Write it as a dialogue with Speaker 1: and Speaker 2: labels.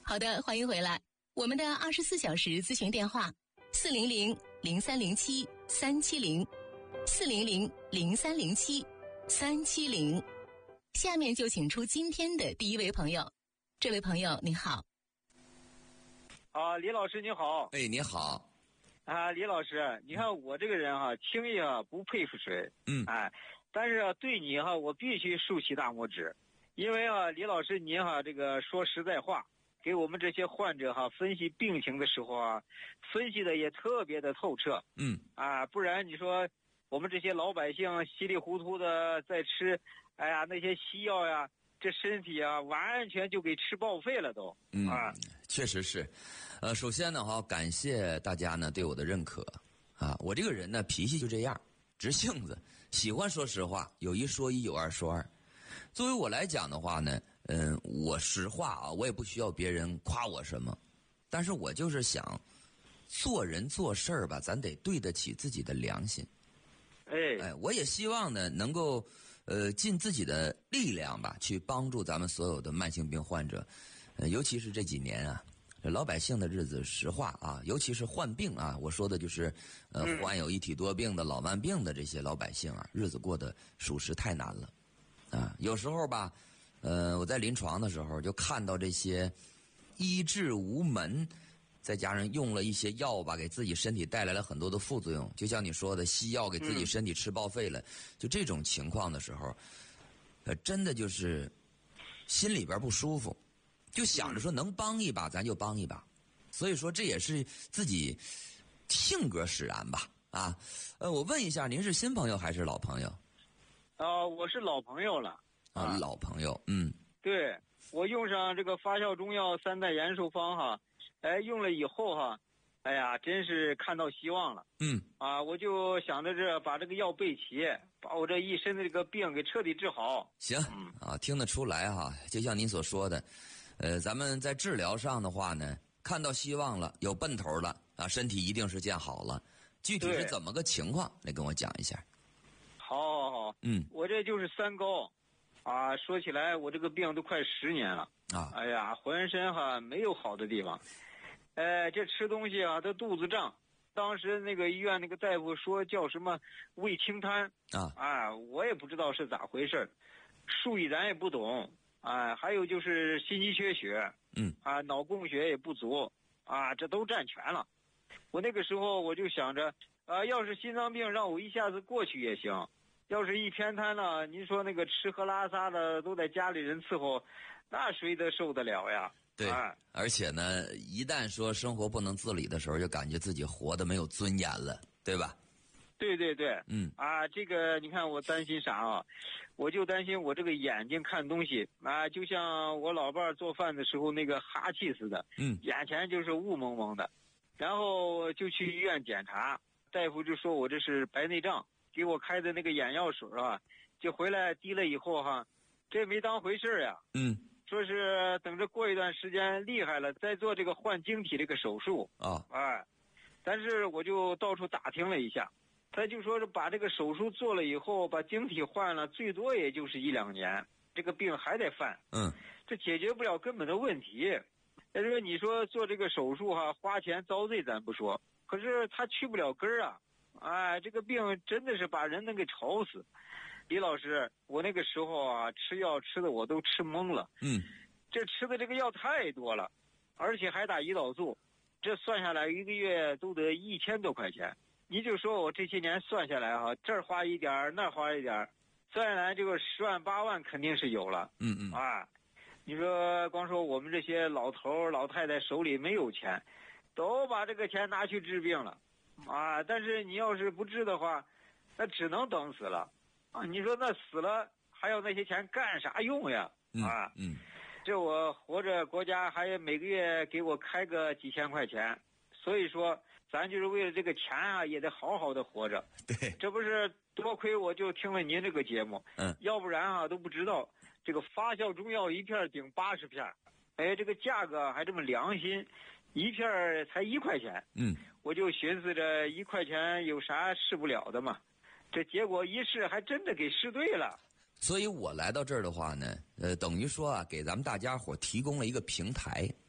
Speaker 1: 好的，欢迎回来。我们的24小时咨询电话400-0307-370，400-0307-370。下面就请出今天的第一位朋友。这位朋友你好。
Speaker 2: 李老师你好。
Speaker 3: 哎，你好。
Speaker 2: 李老师，你看我这个人轻易不佩服谁，但是对你我必须竖起大拇指，因为李老师您这个说实在话，给我们这些患者分析病情的时候分析的也特别的透彻，不然你说我们这些老百姓稀里糊涂的在吃，那些西药呀，这身体完全就给吃报废了都，
Speaker 3: 确实是。首先呢感谢大家呢对我的认可我这个人呢脾气就这样，直性子，喜欢说实话，有一说一，有二说二。作为我来讲的话呢，我实话我也不需要别人夸我什么，但是我就是想做人做事儿吧，咱得对得起自己的良心。我也希望呢能够尽自己的力量吧，去帮助咱们所有的慢性病患者，尤其是这几年这老百姓的日子，实话尤其是患病我说的就是患有一体多病的老慢病的这些老百姓日子过得属实太难了有时候吧我在临床的时候就看到这些医治无门，再加上用了一些药吧，给自己身体带来了很多的副作用，就像你说的西药给自己身体吃报废了，就这种情况的时候真的就是心里边不舒服，就想着说能帮一把咱就帮一把，所以说这也是自己性格使然吧我问一下，您是新朋友还是老朋友？
Speaker 2: 我是老朋友了
Speaker 3: 老朋友。
Speaker 2: 对，我用上这个发酵中药3代延寿方用了以后真是看到希望了。我就想着把这个药备齐，把我这一身的这个病给彻底治好。
Speaker 3: 行听得出来就像您所说的咱们在治疗上的话呢，看到希望了，有奔头了身体一定是见好了。具体是怎么个情况，来跟我讲一下。
Speaker 2: 好，我这就是3高说起来我这个病都快10年了浑身没有好的地方，这吃东西都肚子胀。当时那个医院那个大夫说叫什么胃清瘫我也不知道是咋回事，术语咱也不懂还有就是心肌缺血脑供血也不足这都占全了。我那个时候我就想着要是心脏病让我一下子过去也行，要是一偏瘫了，您说那个吃喝拉撒的都在家里人伺候，那谁得受得了呀？
Speaker 3: 对，而且呢一旦说生活不能自理的时候，就感觉自己活得没有尊严了，对吧？
Speaker 2: 对这个你看我担心啥我就担心我这个眼睛看东西就像我老伴做饭的时候那个哈气似的眼前就是雾蒙蒙的。然后就去医院检查，大夫就说我这是白内障，给我开的那个眼药水就回来滴了以后这没当回事呀说是等着过一段时间厉害了再做这个换晶体这个手术但是我就到处打听了一下，他就说是把这个手术做了以后，把晶体换了，最多也就是1-2年，这个病还得犯这解决不了根本的问题。但是你说做这个手术花钱遭罪咱不说，可是他去不了根儿这个病真的是把人能给吵死。李老师，我那个时候吃药吃的我都吃懵了这吃的这个药太多了，而且还打胰岛素，这算下来1个月都得1000多块钱。你就说我这些年算下来这儿花一点那儿花一点，算下来这个10万8万肯定是有了你说光说我们这些老头老太太手里没有钱，都把这个钱拿去治病了但是你要是不治的话，那只能等死了你说那死了还要那些钱干啥用呀这我活着国家还每个月给我开个几千块钱，所以说咱就是为了这个钱也得好好的活着。
Speaker 3: 对，
Speaker 2: 这不是多亏我就听了您这个节目要不然都不知道这个发酵中药一片顶80片，这个价格还这么良心，一片才1块钱我就寻思着1块钱有啥试不了的嘛，这结果一试还真的给试对了。
Speaker 3: 所以我来到这儿的话呢等于说给咱们大家伙提供了一个平台